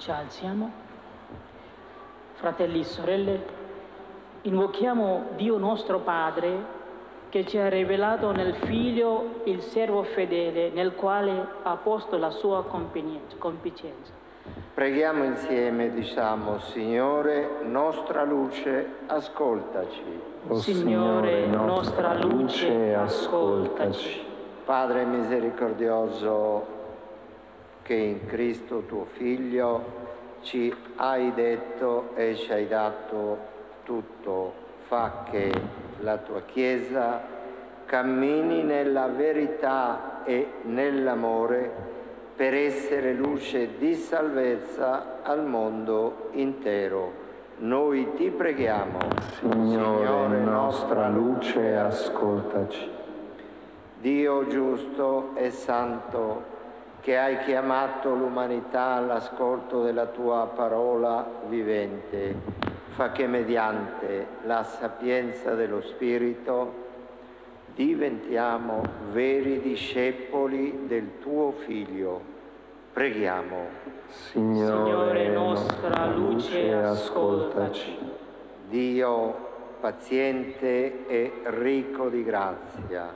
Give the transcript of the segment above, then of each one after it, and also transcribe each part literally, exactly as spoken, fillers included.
Ci alziamo. Fratelli e sorelle, invochiamo Dio nostro Padre che ci ha rivelato nel Figlio il servo fedele nel quale ha posto la sua compiacenza. Preghiamo insieme, diciamo: Signore, nostra luce, ascoltaci. O Signore, nostra luce, ascoltaci. Padre misericordioso, che in Cristo tuo Figlio ci hai detto e ci hai dato tutto, fa che la tua Chiesa cammini nella verità e nell'amore per essere luce di salvezza al mondo intero. Noi ti preghiamo. Signore, Signore nostra luce, ascoltaci. Dio giusto e santo, che hai chiamato l'umanità all'ascolto della tua parola vivente, fa che mediante la sapienza dello Spirito diventiamo veri discepoli del tuo Figlio. Preghiamo. Signore, Signore nostra luce, ascoltaci. Dio paziente e ricco di grazia,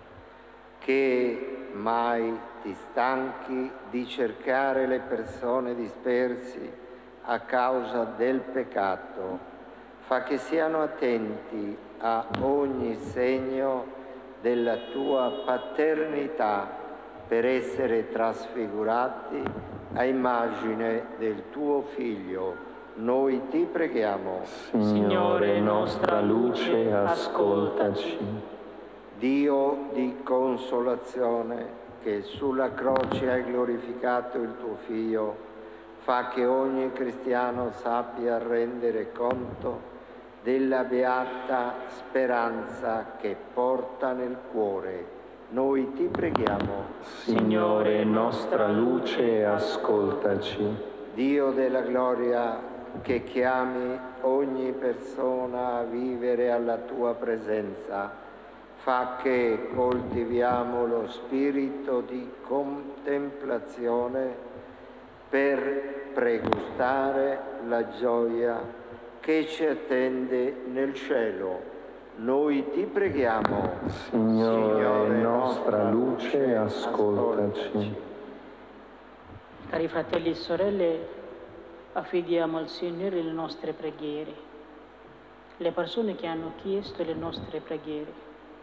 che mai ti stanchi di cercare le persone dispersi a causa del peccato, fa che siano attenti a ogni segno della tua paternità per essere trasfigurati a immagine del tuo Figlio. Noi ti preghiamo. Signore, nostra luce, ascoltaci. Dio di consolazione, che sulla croce hai glorificato il tuo Figlio, fa che ogni cristiano sappia rendere conto della beata speranza che porta nel cuore. Noi ti preghiamo. Signore, nostra luce, ascoltaci. Dio della gloria, che chiami ogni persona a vivere alla tua presenza, fa che coltiviamo lo spirito di contemplazione per pregustare la gioia che ci attende nel cielo. Noi ti preghiamo. Signore, Signore nostra luce, ascoltaci. ascoltaci. Cari fratelli e sorelle, affidiamo al Signore le nostre preghiere, le persone che hanno chiesto le nostre preghiere.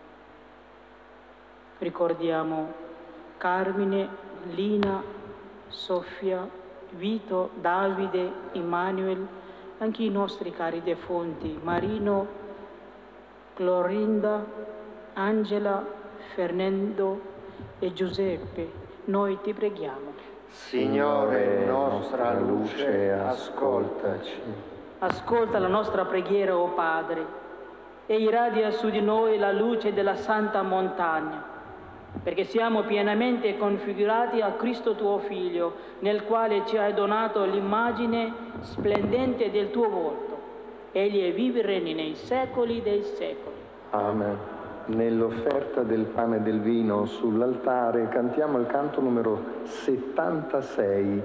Ricordiamo Carmine, Lina, Sofia, Vito, Davide, Emanuel, anche i nostri cari defunti, Marino, Clorinda, Angela, Fernando e Giuseppe. Noi ti preghiamo. Signore, nostra luce, ascoltaci. Ascolta la nostra preghiera, o Padre, e irradia su di noi la luce della Santa Montagna, perché siamo pienamente configurati a Cristo tuo Figlio, nel quale ci hai donato l'immagine splendente del tuo volto. Egli è vive e regni nei secoli dei secoli. Amen. Nell'offerta del pane e del vino sull'altare cantiamo il canto numero settantasei.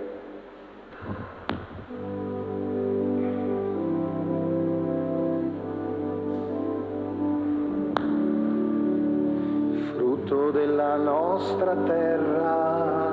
Frutto della nostra terra,